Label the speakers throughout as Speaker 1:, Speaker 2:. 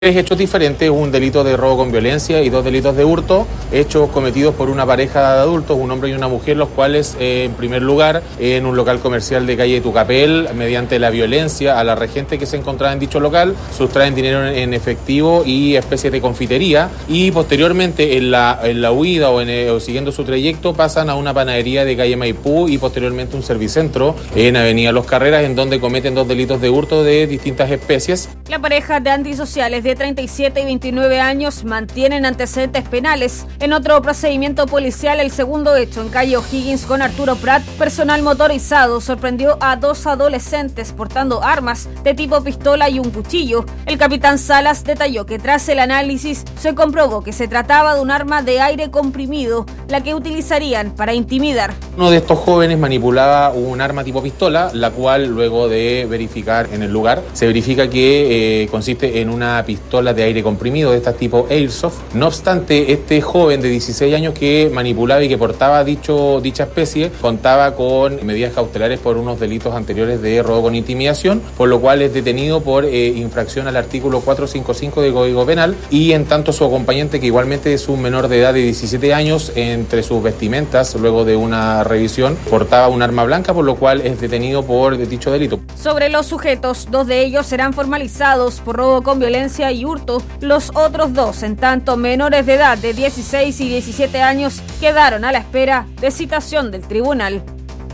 Speaker 1: Tres hechos diferentes, un delito de robo con violencia y dos delitos de hurto, hechos cometidos por una pareja de adultos, un hombre y una mujer, los cuales, en primer lugar, en un local comercial de calle Tucapel, mediante la violencia a la regente que se encontraba en dicho local, sustraen dinero en efectivo y especies de confitería, y posteriormente en la huida o siguiendo su trayecto pasan a una panadería de calle Maipú y posteriormente un servicentro en avenida Los Carreras, en donde cometen dos delitos de hurto de distintas especies.
Speaker 2: La pareja de antisociales de 37 y 29 años mantienen antecedentes penales. En otro procedimiento policial, el segundo hecho en calle O'Higgins con Arturo Prat, personal motorizado sorprendió a dos adolescentes portando armas de tipo pistola y un cuchillo. El capitán Salas detalló que tras el análisis se comprobó que se trataba de un arma de aire comprimido, la que utilizarían para intimidar.
Speaker 1: Uno de estos jóvenes manipulaba un arma tipo pistola, la cual luego de verificar en el lugar, se verifica que consiste en una pistola de aire comprimido de estas tipo Airsoft. No obstante, este joven de 16 años que manipulaba y que portaba dicha especie contaba con medidas cautelares por unos delitos anteriores de robo con intimidación, por lo cual es detenido por infracción al artículo 455 del Código Penal, y en tanto su acompañante, que igualmente es un menor de edad de 17 años, entre sus vestimentas, luego de una revisión, portaba un arma blanca, por lo cual es detenido por dicho delito.
Speaker 2: Sobre los sujetos, dos de ellos serán formalizados por robo con violencia y hurto. Los otros dos, en tanto menores de edad de 16 y 17 años, quedaron a la espera de citación del tribunal.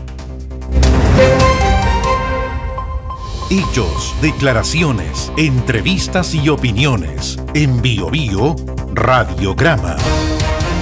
Speaker 3: Hechos, declaraciones, entrevistas y opiniones. En Bio Bio Radiograma.